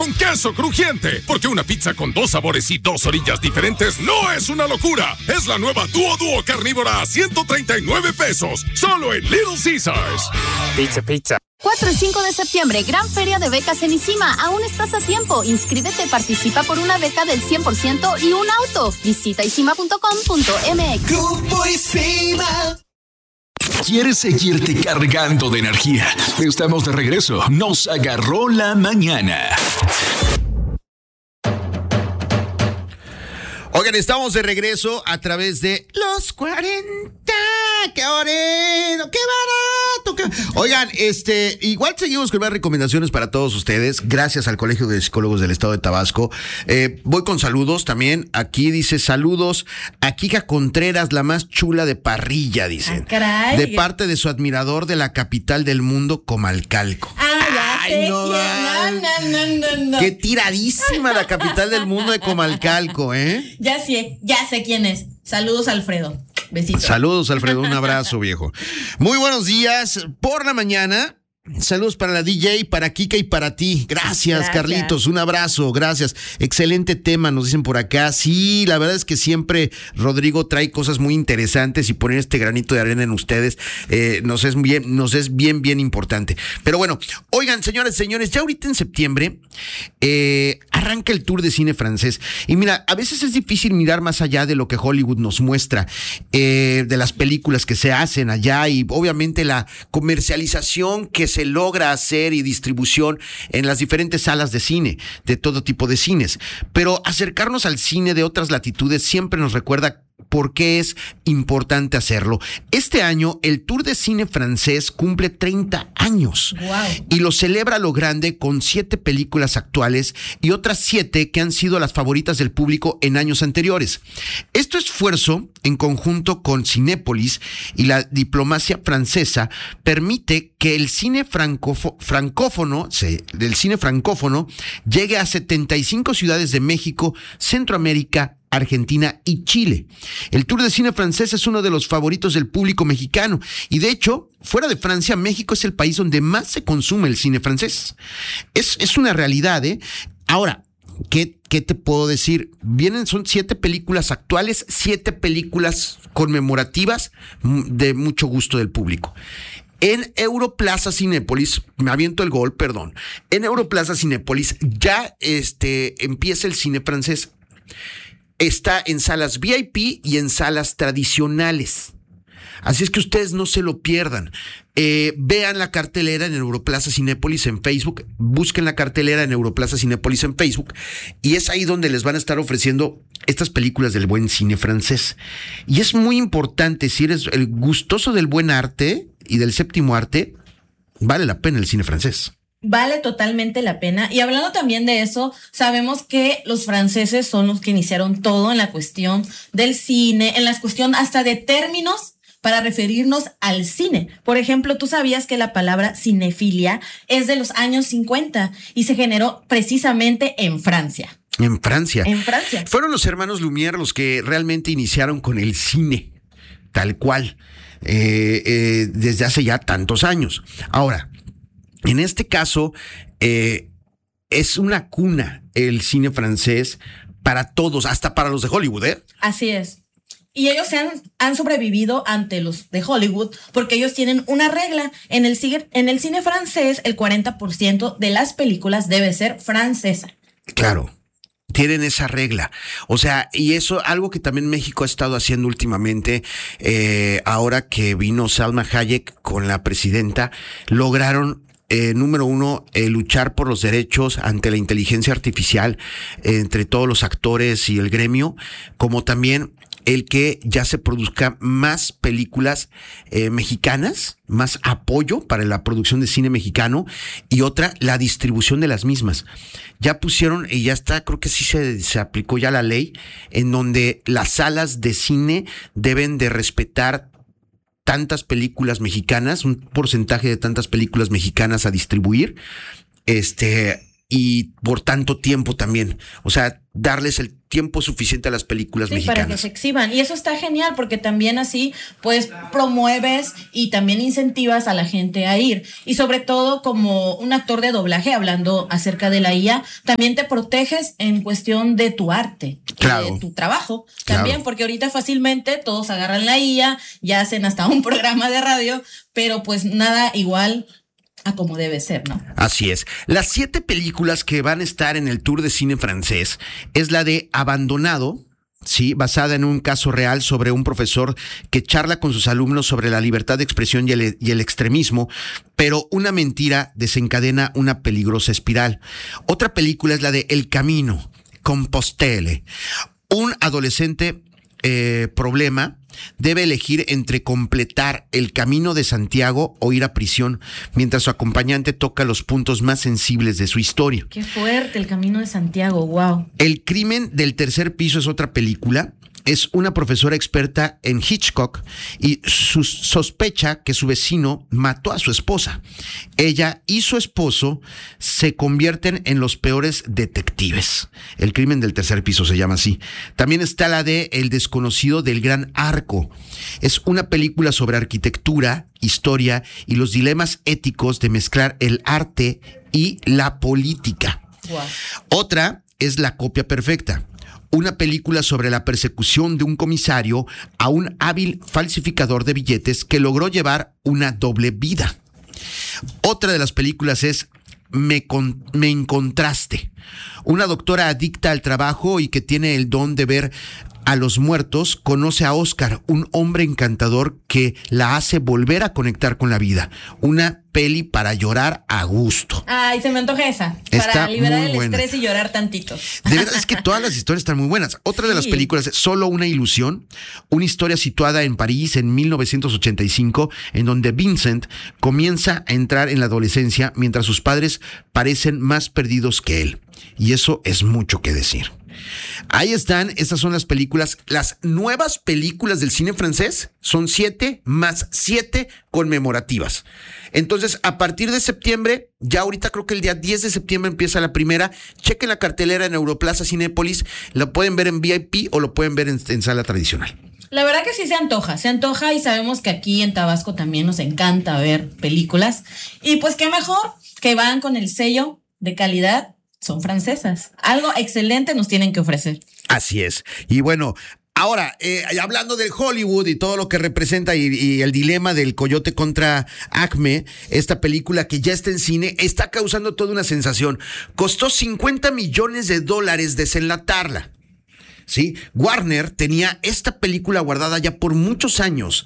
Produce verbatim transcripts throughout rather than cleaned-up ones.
con queso crujiente. Porque una pizza con dos sabores y dos orillas diferentes no es una locura. Es la nueva Dúo Dúo Carnívora a ciento treinta y nueve pesos. Solo en Little Caesars. Pizza, pizza. cuatro y cinco de septiembre, gran feria de becas en ICIMA. Aún estás a tiempo. Inscríbete, participa por una beca del cien por ciento y un auto. Visita isima punto com punto m x. Grupo ICIMA. ¿Quieres seguirte cargando de energía? Estamos de regreso. Nos agarró la mañana. Oigan, estamos de regreso a través de Los cuarenta. ¡Qué horrendo! ¡Qué barato! Qué... Oigan, este, igual seguimos con más recomendaciones para todos ustedes. Gracias al Colegio de Psicólogos del Estado de Tabasco. Eh, voy con saludos también. Aquí dice saludos a Kika Contreras, la más chula de Parrilla, dicen. Ah, caray. De parte de su admirador de la capital del mundo, Comalcalco. Ah, ya Ay, sé no, quién. No, no, no, no, no. Qué tiradísima la capital del mundo de Comalcalco, ¿eh? Ya sé, ya sé quién es. Saludos, Alfredo. Besitos. Saludos, Alfredo. Un abrazo, viejo. Muy buenos días. Por la mañana, saludos para la D J, para Kika y para ti. Gracias, Gracias, Carlitos. Un abrazo. Gracias. Excelente tema, nos dicen por acá. Sí, la verdad es que siempre Rodrigo trae cosas muy interesantes y poner este granito de arena en ustedes eh, nos es bien, nos es bien, bien importante. Pero bueno, oigan, señores, señores, ya ahorita en septiembre eh, arranca el Tour de Cine Francés. Y mira, a veces es difícil mirar más allá de lo que Hollywood nos muestra, eh, de las películas que se hacen allá y obviamente la comercialización que se logra hacer y distribución en las diferentes salas de cine, de todo tipo de cines. Pero acercarnos al cine de otras latitudes siempre nos recuerda por qué es importante hacerlo. Este año, el Tour de Cine Francés cumple treinta años. Wow. Y lo celebra a lo grande con siete películas actuales y otras siete que han sido las favoritas del público en años anteriores. Este esfuerzo, en conjunto con Cinépolis y la diplomacia francesa, permite que el cine francófo- francófono, sí, del cine francófono, llegue a setenta y cinco ciudades de México, Centroamérica, Argentina y Chile. El Tour de Cine Francés es uno de los favoritos del público mexicano y de hecho, fuera de Francia, México es el país donde más se consume el cine francés. Es, es una realidad, ¿eh? Ahora, ¿qué, qué te puedo decir? Vienen, son siete películas actuales, siete películas conmemorativas de mucho gusto del público. En Europlaza Cinépolis, me aviento el gol, perdón. En Europlaza Cinépolis ya este, empieza el cine francés. Está en salas V I P y en salas tradicionales. Así es que ustedes no se lo pierdan. Eh, vean la cartelera en Europlaza Cinépolis en Facebook. Busquen la cartelera en Europlaza Cinépolis en Facebook. Y es ahí donde les van a estar ofreciendo estas películas del buen cine francés. Y es muy importante, si eres el gustoso del buen arte y del séptimo arte, vale la pena el cine francés. Vale totalmente la pena. Y hablando también de eso, sabemos que los franceses son los que iniciaron todo en la cuestión del cine, en la cuestión hasta de términos para referirnos al cine. Por ejemplo, tú sabías que la palabra cinefilia es de los años cincuenta y se generó precisamente en Francia. En Francia. En Francia. Fueron los hermanos Lumière los que realmente iniciaron con el cine, tal cual, eh, eh, desde hace ya tantos años. Ahora, en este caso, eh, es una cuna el cine francés para todos, hasta para los de Hollywood, ¿eh? Así es. Y ellos se han, han sobrevivido ante los de Hollywood porque ellos tienen una regla. En el, en el cine francés, el cuarenta por ciento de las películas debe ser francesa. Claro. Tienen esa regla. O sea, y eso, algo que también México ha estado haciendo últimamente, eh, ahora que vino Salma Hayek con la presidenta, lograron Eh, número uno, eh, luchar por los derechos ante la inteligencia artificial eh, entre todos los actores y el gremio, como también el que ya se produzca más películas eh, mexicanas, más apoyo para la producción de cine mexicano, y otra, la distribución de las mismas. Ya pusieron, y ya está, creo que sí se, se aplicó ya la ley, en donde las salas de cine deben de respetar tantas películas mexicanas, un porcentaje de tantas películas mexicanas a distribuir, este, y por tanto tiempo también. O sea, darles el tiempo suficiente a las películas sí, mexicanas. Para que se exhiban. Y eso está genial porque también así pues promueves y también incentivas a la gente a ir. Y sobre todo como un actor de doblaje, hablando acerca de la I A, también te proteges en cuestión de tu arte, claro. de tu trabajo. También claro. porque ahorita fácilmente todos agarran la I A, ya hacen hasta un programa de radio, pero pues nada igual a como debe ser, ¿no? Así es. Las siete películas que van a estar en el Tour de Cine Francés es la de Abandonado, sí, basada en un caso real sobre un profesor que charla con sus alumnos sobre la libertad de expresión y el, y el extremismo, pero una mentira desencadena una peligrosa espiral. Otra película es la de El Camino, Compostele. Un adolescente eh, problema debe elegir entre completar el Camino de Santiago o ir a prisión, mientras su acompañante toca los puntos más sensibles de su historia. Qué fuerte, El Camino de Santiago, wow. El crimen del tercer piso es otra película. Es una profesora experta en Hitchcock y su sospecha que su vecino mató a su esposa. Ella y su esposo se convierten en los peores detectives. El crimen del tercer piso se llama así. También está la de El desconocido del Gran Arco. Es una película sobre arquitectura, historia y los dilemas éticos de mezclar el arte y la política. Wow. Otra es La copia perfecta. Una película sobre la persecución de un comisario a un hábil falsificador de billetes que logró llevar una doble vida. Otra de las películas es Me, con, Me encontraste. Una doctora adicta al trabajo y que tiene el don de ver a los muertos, conoce a Oscar, un hombre encantador que la hace volver a conectar con la vida. Una peli para llorar a gusto. Ay, se me antoja esa. Está para liberar el buena. estrés y llorar tantito. De verdad es que todas las historias están muy buenas. Otra de las Sí. películas es Solo una ilusión, una historia situada en París en mil novecientos ochenta y cinco, en donde Vincent comienza a entrar en la adolescencia mientras sus padres parecen más perdidos que él. Y eso es mucho que decir. Ahí están, estas son las películas, las nuevas películas del cine francés, son siete más siete conmemorativas. Entonces, a partir de septiembre, ya ahorita creo que el día diez de septiembre empieza la primera. Chequen la cartelera en Europlaza Cinépolis, lo pueden ver en V I P o lo pueden ver en, en sala tradicional. La verdad que sí se antoja, se antoja y sabemos que aquí en Tabasco también nos encanta ver películas. Y pues qué mejor que van con el sello de calidad. Son francesas. Algo excelente nos tienen que ofrecer. Así es. Y bueno, ahora, eh, hablando del Hollywood y todo lo que representa y, y el dilema del Coyote contra Acme, esta película que ya está en cine está causando toda una sensación. Costó cincuenta millones de dólares desenlatarla. ¿Sí? Warner tenía esta película guardada ya por muchos años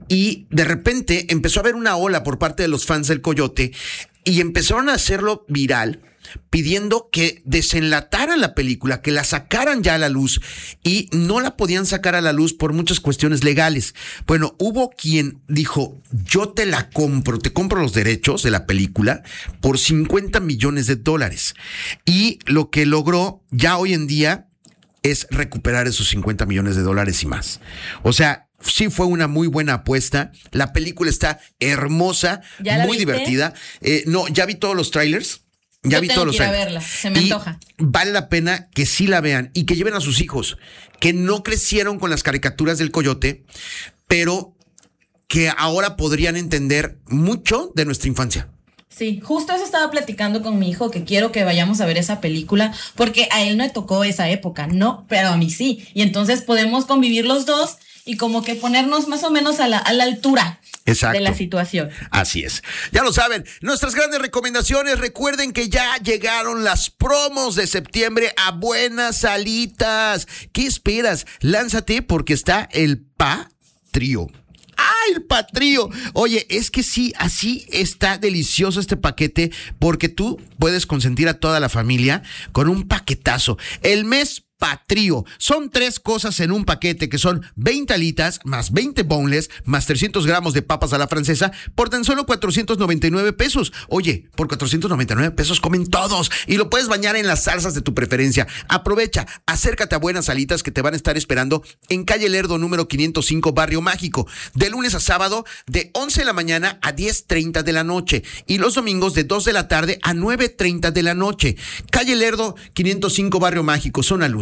y de repente empezó a haber una ola por parte de los fans del Coyote y empezaron a hacerlo viral, pidiendo que desenlataran la película, que la sacaran ya a la luz, y no la podían sacar a la luz por muchas cuestiones legales. Bueno, hubo quien dijo, yo te la compro, te compro los derechos de la película por cincuenta millones de dólares. Y lo que logró ya hoy en día es recuperar esos cincuenta millones de dólares y más. O sea, sí fue una muy buena apuesta. La película está hermosa, muy divertida. Eh, no, ya vi todos los trailers. Ya Yo vi tengo todos los que ir a trailers. verla, se me Y antoja. vale la pena que sí la vean y que lleven a sus hijos, que no crecieron con las caricaturas del Coyote, pero que ahora podrían entender mucho de nuestra infancia. Sí, justo eso estaba platicando con mi hijo, que quiero que vayamos a ver esa película, porque a él no le tocó esa época, no, pero a mí sí. Y entonces podemos convivir los dos y como que ponernos más o menos a la, a la altura. Exacto. De la situación. Así es. Ya lo saben, nuestras grandes recomendaciones. Recuerden que ya llegaron las promos de septiembre a buenas salitas. ¿Qué esperas? Lánzate porque está el Patrio. ¡Ay, el Patrio! Oye, es que sí, así está delicioso este paquete porque tú puedes consentir a toda la familia con un paquetazo. El mes Patrio. Son tres cosas en un paquete que son veinte alitas, más veinte boneless, más trescientos gramos de papas a la francesa por tan solo cuatrocientos noventa y nueve pesos. Oye, por cuatrocientos noventa y nueve pesos comen todos y lo puedes bañar en las salsas de tu preferencia. Aprovecha, acércate a Buenas Alitas que te van a estar esperando en calle Lerdo número quinientos cinco, Barrio Mágico, de lunes a sábado de once de la mañana a diez treinta de la noche y los domingos de dos de la tarde a nueve treinta de la noche. Calle Lerdo quinientos cinco, Barrio Mágico, Zona Luz.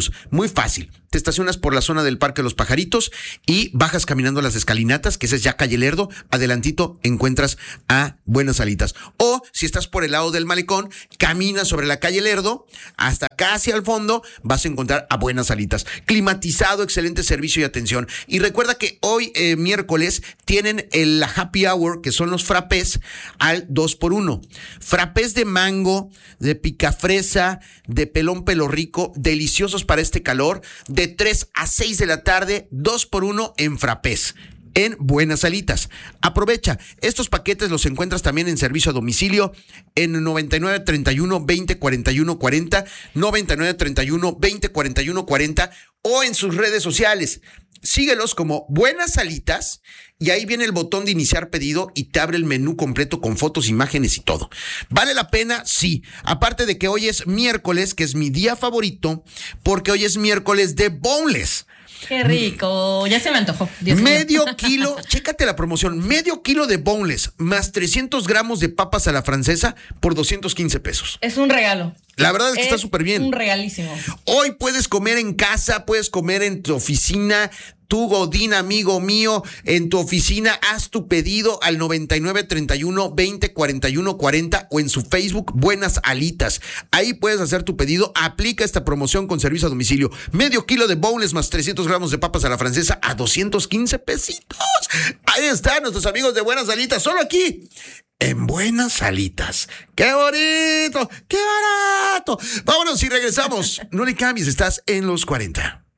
Morelos. Muy fácil. Te estacionas por la zona del Parque de los Pajaritos y bajas caminando las escalinatas, que esa es ya calle Lerdo. Adelantito encuentras a Buenas Alitas. O si estás por el lado del malecón, caminas sobre la calle Lerdo hasta casi al fondo, vas a encontrar a Buenas Alitas. Climatizado, excelente servicio y atención. Y recuerda que hoy eh, miércoles tienen el, la happy hour, que son los frappés al dos por uno. Frappés de mango, de picafresa, de pelón pelo rico, deliciosos para este calor, de tres a seis de la tarde, dos por uno en frappés. En Buenas Alitas. Aprovecha, estos paquetes los encuentras también en servicio a domicilio en noventa y nueve, treinta y uno, veinte, cuarenta y uno, cuarenta, noventa y nueve, treinta y uno, veinte, cuarenta y uno, cuarenta o en sus redes sociales. Síguelos como Buenas Alitas y ahí viene el botón de iniciar pedido y te abre el menú completo con fotos, imágenes y todo. ¿Vale la pena? Sí. Aparte de que hoy es miércoles, que es mi día favorito, porque hoy es miércoles de boneless. Qué rico, ya se me antojó. Dios medio mío. kilo, chécate la promoción, medio kilo de boneless más trescientos gramos de papas a la francesa por doscientos quince pesos. Es un regalo. La verdad es que es está súper bien. Un regalísimo. Hoy puedes comer en casa, puedes comer en tu oficina. Tú, Godín, amigo mío, en tu oficina, haz tu pedido al noventa y nueve, treinta y uno, veinte, cuarenta y uno, cuarenta o en su Facebook Buenas Alitas. Ahí puedes hacer tu pedido. Aplica esta promoción con servicio a domicilio. Medio kilo de boneless más trescientos gramos de papas a la francesa a doscientos quince pesitos. Ahí están nuestros amigos de Buenas Alitas, solo aquí en Buenas Alitas. ¡Qué bonito! ¡Qué barato! Vámonos y regresamos. No le cambies, estás en los cuarenta.